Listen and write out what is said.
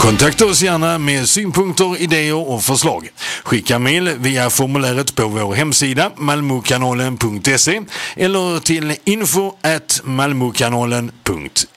Kontakta oss gärna med synpunkter, idéer och förslag. Skicka mejl via formuläret på vår hemsida malmokanalen.se eller till info@malmokanalen.se.